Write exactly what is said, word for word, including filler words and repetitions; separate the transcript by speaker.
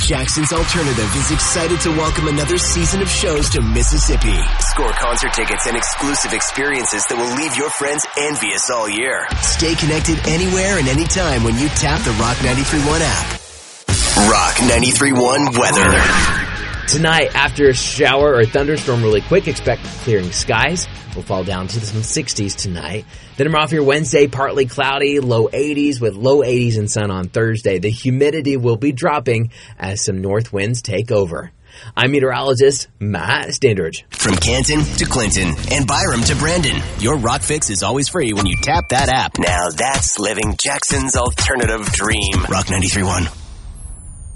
Speaker 1: Jackson's Alternative is excited to welcome another season of shows to Mississippi. Score concert tickets and exclusive experiences that will leave your friends envious all year. Stay connected anywhere and anytime when you tap the Rock ninety-three point one app. Rock ninety-three point one weather.
Speaker 2: Tonight, after a shower or thunderstorm really quick, expect clearing skies. We'll fall down to some sixties tonight. Then we're off here Wednesday, partly cloudy, low eighties with low eighties and sun on Thursday. The humidity will be dropping as some north winds take over. I'm meteorologist Matt Standridge.
Speaker 1: From Canton to Clinton and Byram to Brandon, your Rock Fix is always free when you tap that app. Now that's living Jackson's alternative dream. Rock ninety-three point one.